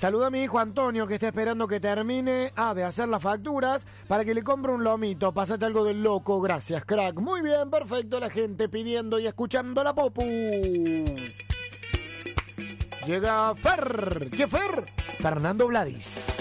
Saluda a mi hijo Antonio, que está esperando que termine de hacer las facturas para que le compre un lomito. Pásate algo del loco. Gracias, crack. Muy bien, perfecto. La gente pidiendo y escuchando la popu. Llega Fer. ¿Qué Fer? Fernando Vladis.